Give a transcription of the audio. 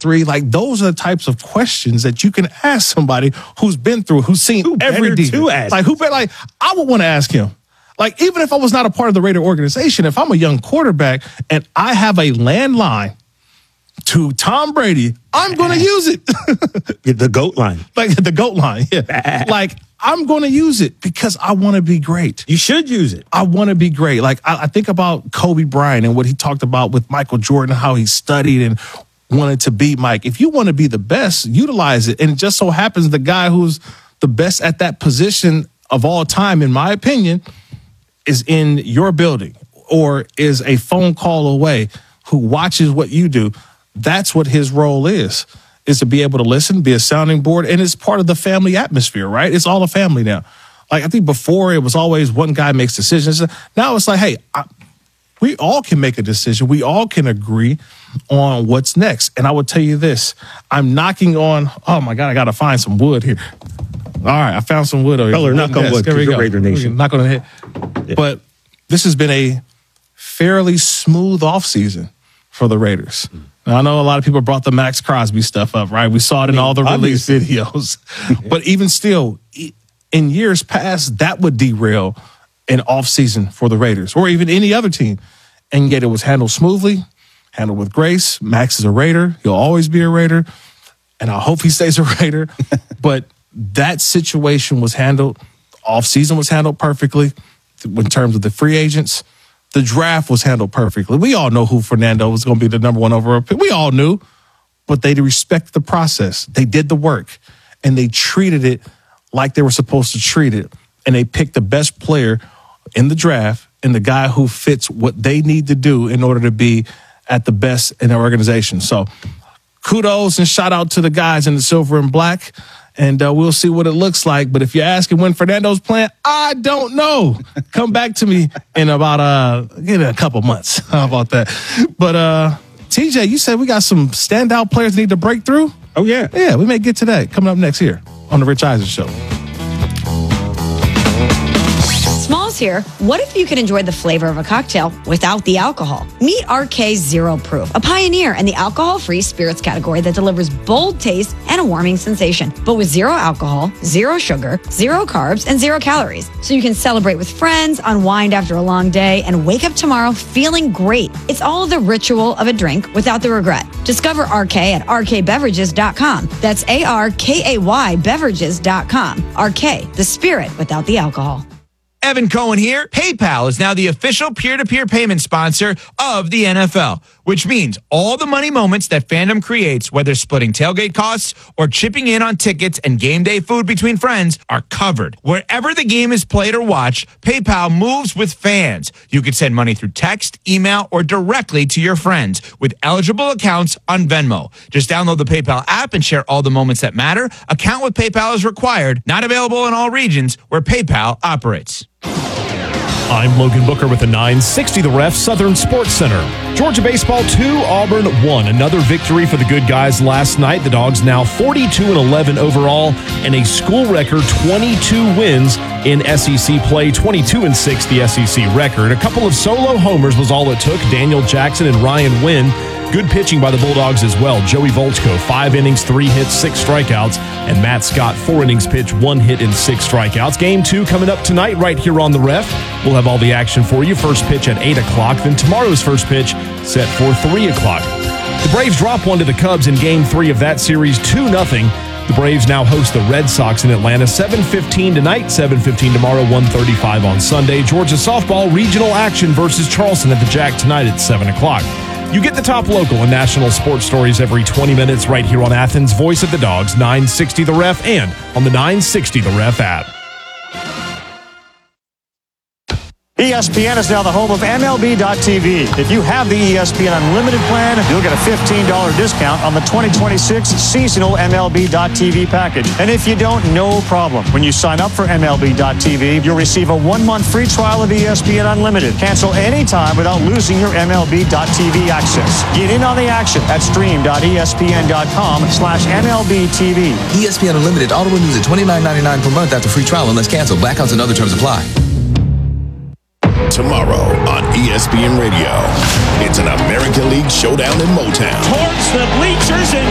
three? Like, those are the types of questions that you can ask somebody who's been through, who's seen every defense. Like, I would want to ask him. Like, even if I was not a part of the Raider organization, if I'm a young quarterback and I have a landline to Tom Brady, I'm going to use it. The GOAT line. Like, the GOAT line, yeah. Like, I'm going to use it because I want to be great. You should use it. I want to be great. Like, I think about Kobe Bryant and what he talked about with Michael Jordan, how he studied and wanted to beat Mike. If you want to be the best, utilize it. And it just so happens the guy who's the best at that position of all time, in my opinion, is in your building or is a phone call away, who watches what you do. That's what his role is to be able to listen, be a sounding board, and it's part of the family atmosphere, right? It's all a family now. Like, I think before it was always one guy makes decisions. Now it's like, hey, we all can make a decision. We all can agree on what's next. And I will tell you this, I'm knocking on, oh my God, I got to find some wood here. All right, I found some wood over here. Color, knock on wood, because you're Raider Nation. Knock on the head. Yeah. But this has been a fairly smooth offseason for the Raiders. Now, I know a lot of people brought the Max Crosby stuff up, right? We saw it in all the release videos. But even still, in years past, that would derail an offseason for the Raiders or even any other team. And yet it was handled smoothly, handled with grace. Max is a Raider. He'll always be a Raider. And I hope he stays a Raider. But that situation was handled. Offseason was handled perfectly in terms of the free agents. The draft was handled perfectly. We all know who Fernando was going to be the number one overall pick. We all knew, but they respected the process. They did the work, and they treated it like they were supposed to treat it. And they picked the best player in the draft and the guy who fits what they need to do in order to be at the best in their organization. So kudos and shout out to the guys in the silver and black. And we'll see what it looks like. But if you're asking when Fernando's playing, I don't know. Come back to me in about a couple months. How about that? But TJ, you said we got some standout players that need to break through? Oh, yeah. Yeah, we may get to that coming up next here on The Rich Eisen Show. Smalls here. What if you could enjoy the flavor of a cocktail without the alcohol? Meet RK Zero Proof, a pioneer in the alcohol-free spirits category that delivers bold taste and a warming sensation, but with zero alcohol, zero sugar, zero carbs, and zero calories. So you can celebrate with friends, unwind after a long day, and wake up tomorrow feeling great. It's all the ritual of a drink without the regret. Discover RK at rkbeverages.com. That's ARKAY beverages.com. RK, the spirit without the alcohol. Evan Cohen here. PayPal is now the official peer-to-peer payment sponsor of the NFL, which means all the money moments that fandom creates, whether splitting tailgate costs or chipping in on tickets and game day food between friends, are covered. Wherever the game is played or watched, PayPal moves with fans. You can send money through text, email, or directly to your friends with eligible accounts on Venmo. Just download the PayPal app and share all the moments that matter. Account with PayPal is required. Not available in all regions where PayPal operates. I'm Logan Booker with the 960 The Ref Southern Sports Center. Georgia baseball 2, Auburn 1. Another victory for the good guys last night. The Dogs now 42-11 overall and a school record 22 wins in SEC play. 22-6 the SEC record. A couple of solo homers was all it took. Daniel Jackson and Ryan Wynn. Good pitching by the Bulldogs as well. Joey Volchko, 5 innings, 3 hits, 6 strikeouts. And Matt Scott, 4 innings pitched, 1 hit and 6 strikeouts. Game 2 coming up tonight right here on The Ref. We'll have all the action for you. First pitch at 8 o'clock. Then tomorrow's first pitch set for 3 o'clock. The Braves drop one to the Cubs in Game 3 of that series, 2-0. The Braves now host the Red Sox in Atlanta, 7:15 tonight, 7:15 tomorrow, 1:35 on Sunday. Georgia softball regional action versus Charleston at the Jack tonight at 7 o'clock. You get the top local and national sports stories every 20 minutes right here on Athens' Voice of the Dogs, 960 The Ref, and on the 960 The Ref app. ESPN is now the home of MLB.tv. If you have the ESPN Unlimited plan, you'll get a $15 discount on the 2026 seasonal MLB.tv package. And if you don't, no problem. When you sign up for MLB.tv, you'll receive a 1-month free trial of ESPN Unlimited. Cancel anytime without losing your MLB.tv access. Get in on the action at stream.espn.com/MLBTV. ESPN Unlimited auto renews at $29.99 per month after free trial unless canceled. Blackouts and other terms apply. Tomorrow on ESPN Radio, it's an American League showdown in Motown. Towards the bleachers and